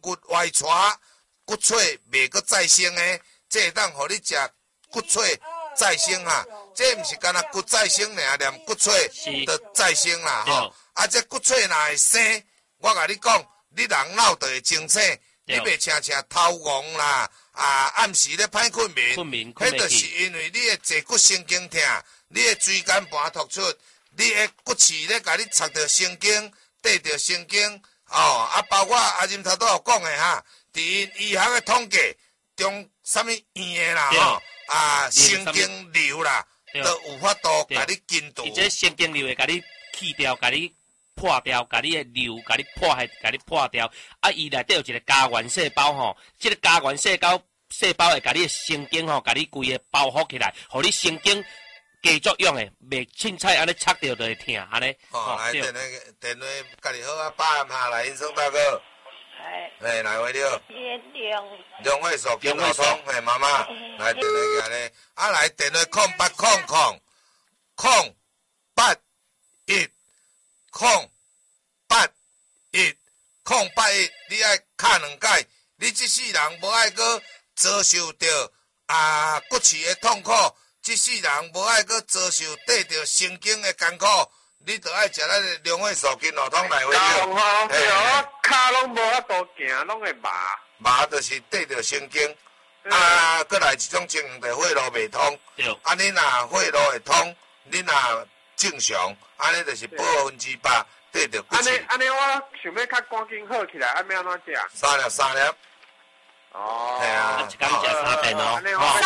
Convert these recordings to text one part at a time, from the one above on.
骨歪斜，骨髓袂阁再生的，这会当互你食骨髓再生啊！这毋是干那骨再生尔，连骨髓都再生啦吼。啊，这骨髓若会生，我甲你讲，你人脑就会清醒，你袂常常头晕啦，暗时咧歹困眠，迄就是因为你的坐骨神经痛，你的椎间盘突出，你的骨刺咧甲你插着神经，缀着神经，包括阿任头都有讲的哈，伫因医学的统计中，啥物院的啦神经瘤啦，都有法度甲你根除。 伊这神经瘤会甲你去掉，甲你破掉，甲你的瘤，甲你破掉。啊，伊内底有一个家园细胞吼，这个家园细胞会甲你的神经吼，甲你规个包覆起来，互你神经加作用诶，袂凊彩安尼插着就会疼安尼。 来电话家己好啊，把下来，医生大哥。来话了。两位数金流通，妈妈，来电话起来。来电话081，你爱敲2解，你这世人无爱阁遭受着骨刺的痛苦，这世人无爱阁遭受缀着神经的艰苦。你着爱食咱的两位数金流通来话了。 我骹拢无法度行，拢会麻就是缀着神经。过来一种情形就血路袂通。你若血路会通，你若正常，安尼就是100%缀着骨刺。 安尼我想要较赶紧好起来，要安怎食 ？3粒。 哦。 系啊。 一工食3顿哦。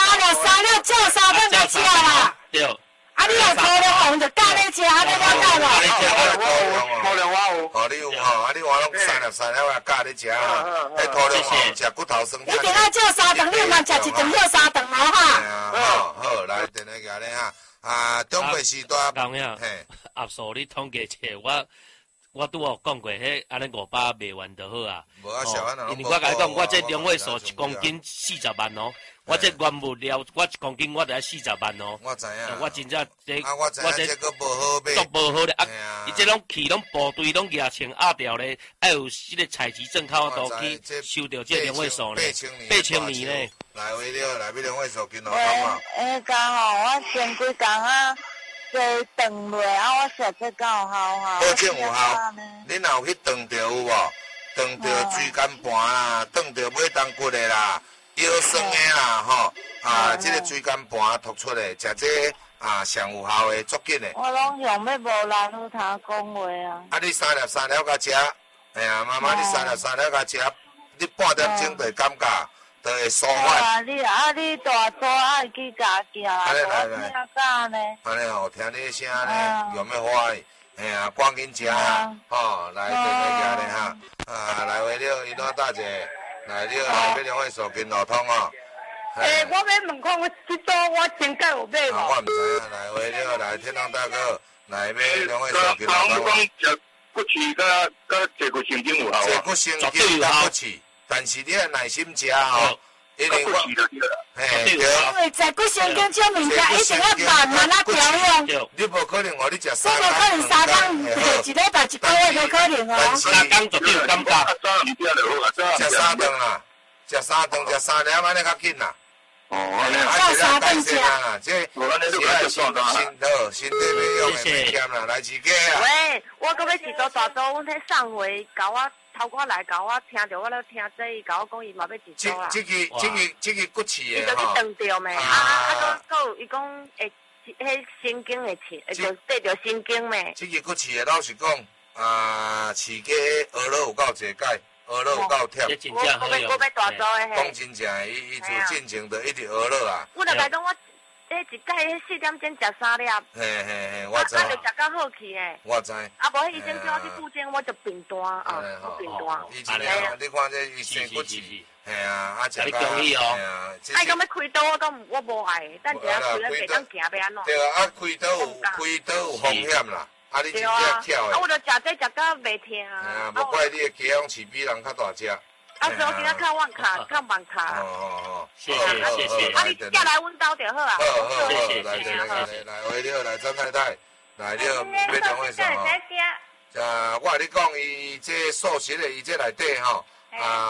3粒照3顿来吃啦。 对。 你若头两红就教你食，你了解无？ 头两我有。 你有吼，你话拢3粒我教你食啊。头两红食骨头酸。 你定要照3顿，你有通食一顿照3顿哦哈。好，来电话甲你哈。中国时代。 嘿。压缩你统计起我拄有讲过，迄安尼500卖完就好啊。 无啊，小安因为我甲你讲，我这两位数1公斤40万哦。我这原物料，我1公斤我就要40万哦。 我知影。 我真正这， 我这个无好买。 都无好咧啊！伊这拢去拢部队拢牙签压掉咧，还有迄个采集证靠都去收到这两位数咧，8000年咧。 来为了来要两位数金落通嘛。 刚好我前几工坐顿落我食这够好。 保证有效。你若有去顿着有无？顿着椎间盘啦，顿着尾当骨的啦。腰酸的啦，吼，这个椎间盘突出的，食这上有效的，足紧的。 我拢想要无人去听讲话啊。 你3粒甲食，妈妈你3粒甲食，你半点钟就会感觉，就会舒缓。 你大早爱去家行啦，听讲呢。 安尼吼，听你的声呢，有咩欢喜？赶紧食啊！来电话家咧哈，来为了伊哪大姐。来了，来要两位数金流通哦。 我要问看，我这组我真该有买无？ 我唔知影，来为了来天堂大哥，来要两位数金流通。 讲食骨刺甲坐骨神经有效啊。 坐骨神经甲骨刺，但是你要耐心食哦。因为我， 因为坐骨神经这物件一定要慢慢调用。 你无可能你食3 天。不可能3天，一礼拜1个月都可能哦。 3天绝对有感觉。 食3顿啦，食3粒安尼较紧啦。 照3顿食。 这身体要用的物件啦，来自己啊。 喂，我搁要一组大组，阮迄上回甲我。头我来甲我听着，我咧听这伊甲我讲，伊嘛要一组啦。 这个骨刺的伊就去断掉咩？有伊讲会，迄神经会刺，就对着神经咩？ 这个骨刺的，老实讲，刺激学了有够侪解，学了有够忝。 我要大组的讲真正的，伊自进前就一直学了啊。 我就甲讲我。一盖4点钟食3粒， 我知。 就食到好去诶。 我知。 无医生叫我去复健，我就病单我病单。 以前你看这医生骨刺， 食到。你讲要开刀，我无爱，等一下开了袂当行要安怎？ 对啊，开刀有风险啦，你真正巧诶。 我就食这食到袂疼。 无怪你的鸡拢饲比人较大只。 所以我今仔较晚卡，较慢卡。 谢谢。 你寄来阮兜就好啊。 好，来，为了来张太太，来了要两位数。我跟你讲，伊这素食的，伊这内底吼